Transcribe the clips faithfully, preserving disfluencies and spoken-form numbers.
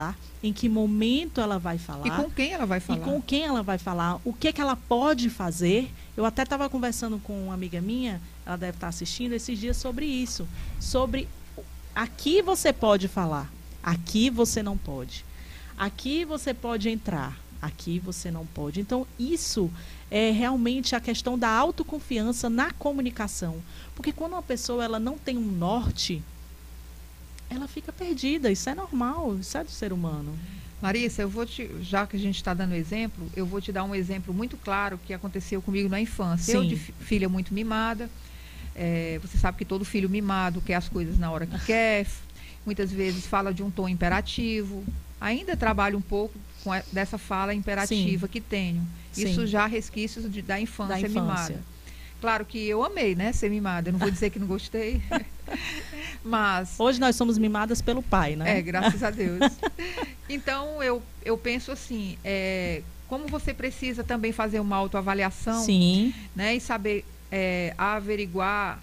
em que momento ela vai falar. E com quem ela vai falar. E com quem ela vai falar, o que, que ela pode fazer. Eu até estava conversando com uma amiga minha, ela deve estar assistindo esses dias, sobre isso. Sobre aqui você pode falar, aqui você não pode. Aqui você pode entrar, aqui você não pode. Então, isso é realmente a questão da autoconfiança na comunicação. Porque quando uma pessoa ela não tem um norte, ela fica perdida. Isso é normal, isso é do ser humano. Larissa, eu vou te, já que a gente está dando exemplo, eu vou te dar um exemplo muito claro que aconteceu comigo na infância. Sim. Eu, de filha muito mimada, é, você sabe que todo filho mimado quer as coisas na hora que quer, muitas vezes fala de um tom imperativo. Ainda trabalho um pouco com a, dessa fala imperativa Sim. que tenho. Isso Sim. já resquícios de, da infância, da infância mimada. Claro que eu amei, né, ser mimada. Eu não vou dizer que não gostei. Mas hoje nós somos mimadas pelo pai, né? É, graças a Deus. Então, eu, eu penso assim, é, como você precisa também fazer uma autoavaliação, Sim. né, e saber é, averiguar,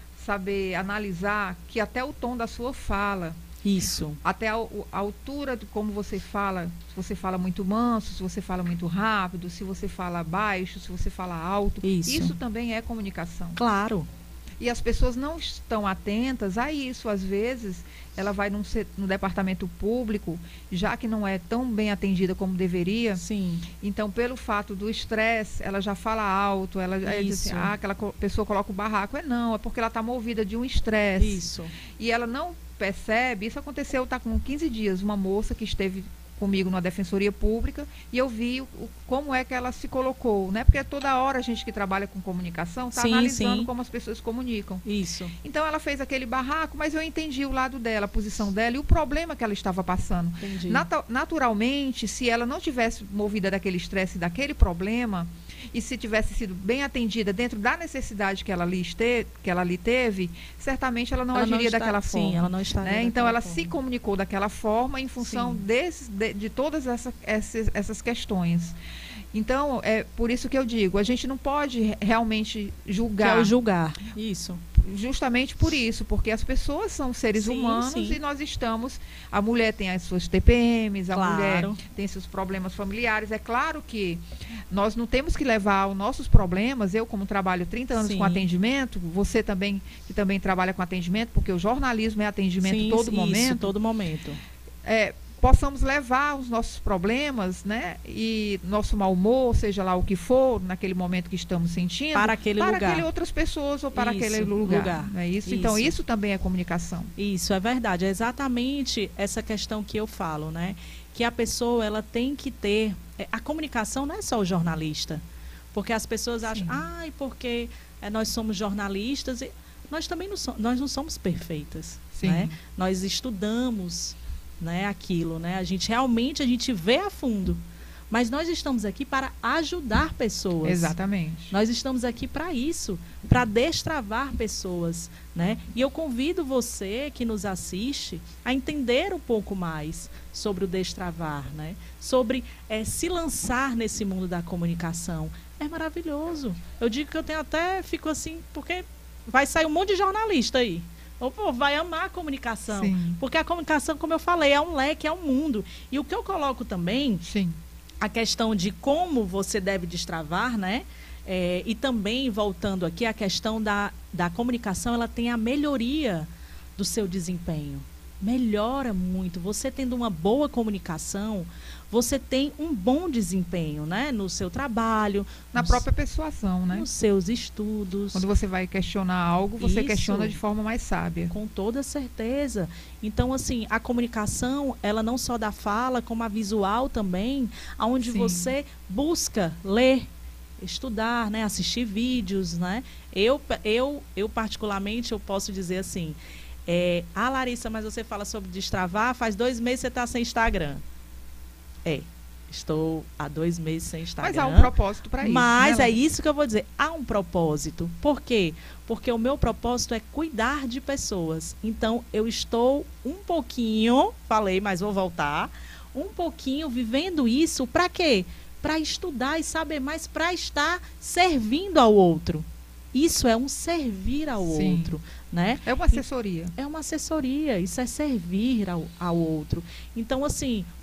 saber analisar que até o tom da sua fala, isso, até a, a altura de como você fala, se você fala muito manso, se você fala muito rápido, se você fala baixo, se você fala alto, isso, isso também é comunicação. Claro. E as pessoas não estão atentas a isso. Às vezes, ela vai num, no departamento público, já que não é tão bem atendida como deveria. Sim. Então, pelo fato do estresse, ela já fala alto, ela já diz assim, ah, aquela pessoa coloca o barraco. É não, é porque ela está movida de um estresse. Isso. E ela não percebe. Isso aconteceu, está com quinze dias, uma moça que esteve comigo na Defensoria Pública, e eu vi o, o, como é que ela se colocou, né? Porque toda hora a gente que trabalha com comunicação está analisando sim. como as pessoas comunicam. Isso. Então ela fez aquele barraco, mas eu entendi o lado dela, a posição dela e o problema que ela estava passando. Nat- naturalmente, se ela não tivesse movida daquele estresse, daquele problema, e se tivesse sido bem atendida dentro da necessidade que ela ali, este, que ela ali teve, certamente ela não ela agiria não está, daquela forma. Sim, ela não estaria né? Então ela forma. se comunicou daquela forma em função desses, de, de todas essa, essas, essas questões. Então, é por isso que eu digo, a gente não pode realmente julgar. Que é o julgar, isso. Justamente por isso, porque as pessoas são seres sim, humanos sim. e nós estamos... A mulher tem as suas T P Ms, a claro. mulher tem seus problemas familiares. É claro que nós não temos que levar os nossos problemas, eu como trabalho trinta anos sim. com atendimento, você também, que também trabalha com atendimento, porque o jornalismo é atendimento sim, todo isso, momento. todo momento. É, possamos levar os nossos problemas, né, e nosso mau humor, seja lá o que for, naquele momento que estamos sentindo, para aquele para lugar. aquele outras pessoas ou para isso, aquele lugar. lugar. Não é isso? isso? Então, isso também é comunicação. Isso, é verdade. É exatamente essa questão que eu falo, né? Que a pessoa, ela tem que ter... A comunicação não é só o jornalista. Porque as pessoas acham, ai, ah, porque é, nós somos jornalistas. E nós também não, so, nós não somos perfeitas. Sim. Né? Nós estudamos... Né, aquilo, né? A gente realmente a gente vê a fundo, mas nós estamos aqui para ajudar pessoas. Exatamente. Nós estamos aqui para isso, para destravar pessoas, né? E eu convido você que nos assiste a entender um pouco mais sobre o destravar, né? Sobre é, se lançar nesse mundo da comunicação. É maravilhoso. Eu digo que eu tenho até fico assim porque vai sair um monte de jornalista aí. Ou pô, vai amar a comunicação. Sim. Porque a comunicação, como eu falei, é um leque, é um mundo. E o que eu coloco também, Sim. a questão de como você deve destravar, né? É, e também, voltando aqui, a questão da, da comunicação, ela tem a melhoria do seu desempenho. Melhora muito. Você tendo uma boa comunicação, você tem um bom desempenho, né? No seu trabalho. Na nos, própria persuasão, né? Nos seus estudos. Quando você vai questionar algo, você Isso, questiona de forma mais sábia. Com toda certeza. Então, assim, a comunicação, ela não só da fala, como a visual também, onde Sim. você busca ler, estudar, né? Assistir vídeos, né? Eu, eu, eu, particularmente, eu posso dizer assim, é, ah, Larissa, mas você fala sobre destravar, faz dois meses você está sem Instagram. É, estou há dois meses sem Instagram. Mas há um propósito para isso. Mas né, é isso que eu vou dizer. Há um propósito. Por quê? Porque o meu propósito é cuidar de pessoas. Então, eu estou um pouquinho, falei, mas vou voltar, um pouquinho vivendo isso para quê? Para estudar e saber mais, para estar servindo ao outro. Isso é um servir ao Sim. outro, né? É uma assessoria. É uma assessoria, isso é servir ao, ao outro. Então, assim,